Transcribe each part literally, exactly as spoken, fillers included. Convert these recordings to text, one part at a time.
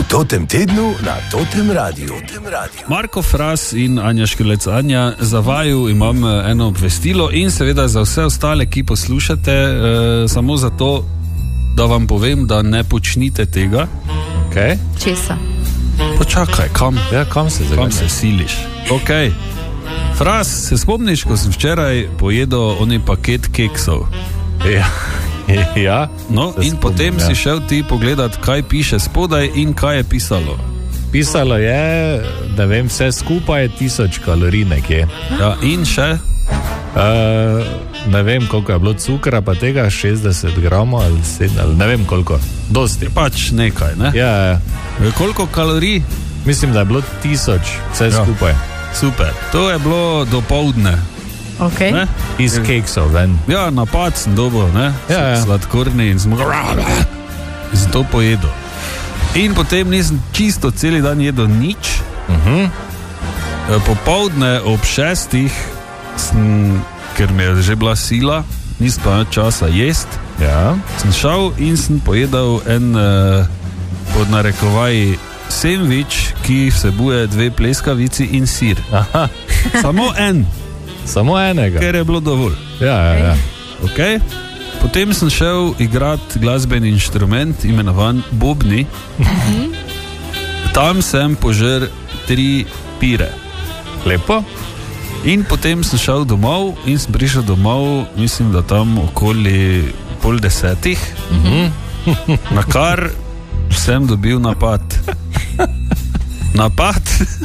Totem tednu na Totem Radiu. Marko Fras in Anja Škrlec. Anja, za vaju imam eno obvestilo in seveda za vse ostale, ki poslušate, eh, samo zato, da vam povem, da ne počnite tega. Okay. Česa? Počakaj, kam? Ja, kam se zdaj? Kam se siliš? Ok. Fras, se spomniš, ko sem včeraj pojedel oni paket keksov? Ja. Ja, no, in spomnim, potem ja. si šel ti pogledat, kaj piše spodaj in kaj je pisalo. Pisalo je, da vem, vse skupaj je tisoč kalorij nekje. Ja, in še? Uh, ne vem, koliko je bilo cukra, pa tega šestdeset gramov ali sedem, ali ne vem koliko. Dosti. Pač nekaj, ne? Ja, ja. Koliko kalorij? Mislim, da je bilo tisoč, vse ja. skupaj. Super. To je bilo dopoldne. Okay. Iz keksov ven. Ja, napad sem dobil, ne? Ja, ja. Sladkorni in sem sem to pojedel. In potem nisem čisto celi dan jedel nič. Uh-huh. Popoldne ob šestih sem, ker mi je že bila sila, nisem pa časa jest, ja. sem šel in sem pojedel en uh, pod narekovaji sendvič, ki vsebuje dve pleskavici in sir. Aha. Samo en. Samo enega. Ker je bilo dovolj. Ja, ja, ja. Okay. Potem sem šel igrati glasbeni inštrument, imenovan bobni. Tam sem požrl tri pire. Lepo. In potem sem šel domov in sem prišel domov, mislim, da tam okoli pol desetih, uh-huh. na kar sem dobil napad. Napad,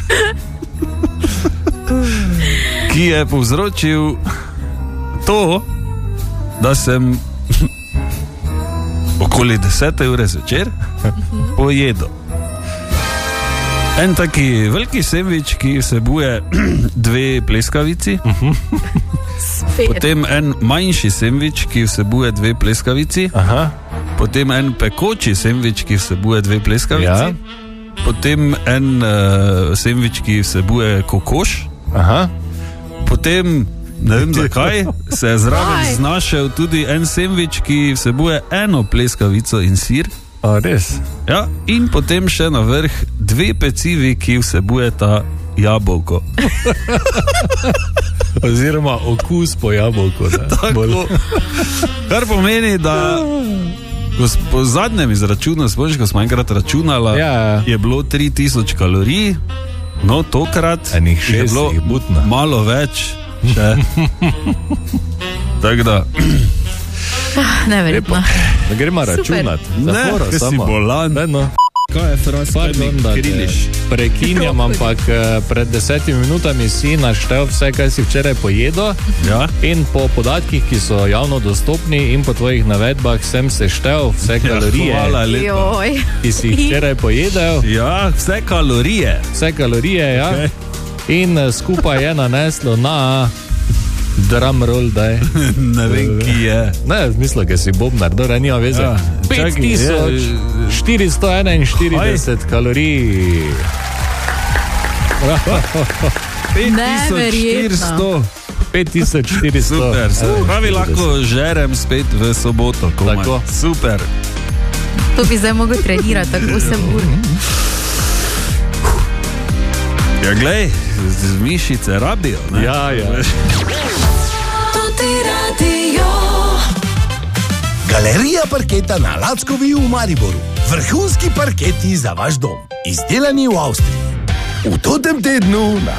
ki je povzročil to, da sem okoli desete ure zvečer pojedel en taki veliki sendvič, ki vsebuje dve pleskavici, potem en manjši sendvič, ki vsebuje dve pleskavici, aha. Potem en pekoči sendvič, ki vsebuje dve pleskavici, ja. Potem en uh, sendvič, ki vsebuje kokoš, aha. Potem, ne vem zakaj, se je zraven znašel tudi en sendvič, ki vsebuje eno pleskavico in sir. A, res? Ja, in potem še na vrh dve pecivi, ki vsebujeta jabolko. Oziroma okus po jabolku. Tako. Kar pomeni, da po zadnjem izračunu, spomniš, ko smo enkrat računala, ja. je bilo tri tisoč kalorij, no tokrat enih je bilo butna. Malo več. Tako da neverjetno. Da gremo računati. Ne, ker si bolan. No. Kaj je Fras, pardon, da kriliš? Prekinjam, ampak pred desetimi minutami si naštel vse, kaj si včeraj pojedel. Ja. In po podatkih, ki so javno dostopni in po tvojih navedbah sem seštel vse kalorije, ja, ki si jih včeraj pojedel. Ja, vse kalorije. Vse kalorije, ja. Okay. In skupaj je naneslo na drum roll, daj. Ne vem, ki je. Ne, mislim, da si bobnar, da nima veze. Ja, pet tisoč štiristo enainštirideset kalorij. Neverjetno. pet tisoč štiristo. Super, super. Pravi lahko žerem spet v soboto. Tako. Super. To bi zdaj mogel trenirati, tako osem ur. Ja, glej, z mišice rabijo, ne? Ja, ja. Galerija parketa na Lackovi v Mariboru. Vrhunski parketi za vaš dom. Izdelani v Avstriji. V Totem tednu na